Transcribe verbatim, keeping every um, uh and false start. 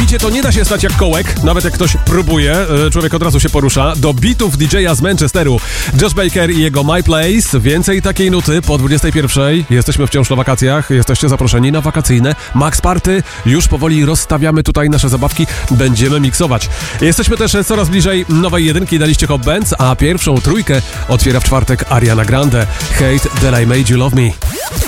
Słuchajcie, to nie da się stać jak kołek, nawet jak ktoś próbuje, człowiek od razu się porusza. Do bitów D J a z Manchesteru, Josh Baker i jego My Place. Więcej takiej nuty po dwudziestej pierwszej. Jesteśmy wciąż na wakacjach, jesteście zaproszeni na wakacyjne Max Party. Już powoli rozstawiamy tutaj nasze zabawki, będziemy miksować. Jesteśmy też coraz bliżej nowej jedynki na liście Hot Bands, a pierwszą trójkę otwiera w czwartek Ariana Grande. Hate That I Made You Love Me.